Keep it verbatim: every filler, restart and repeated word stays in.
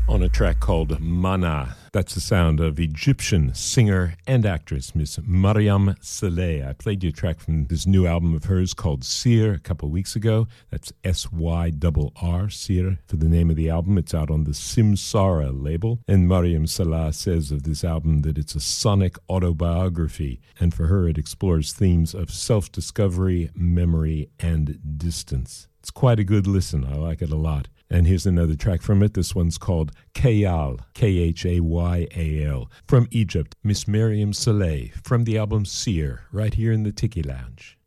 on a track called Mana. That's the sound of Egyptian singer and actress Miss Mariam Saleh. I played you a track from this new album of hers called Sir a couple of weeks ago. That's S Y R R, Sir, for the name of the album. It's out on the Simsara label. And Mariam Saleh says of this album that it's a sonic autobiography. And for her, it explores themes of self-discovery, memory, and distance. It's quite a good listen. I like it a lot. And here's another track from it. This one's called Khayal, K H A Y A L. From Egypt, Miss Mariam Saleh, from the album Sir, right here in the Tiki Lounge.